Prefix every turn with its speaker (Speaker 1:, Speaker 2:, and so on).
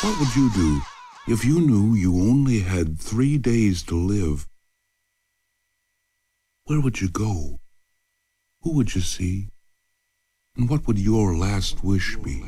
Speaker 1: What would you do if you knew you only had 3 days to live? Where would you go? Who would you see? And what would your last wish be?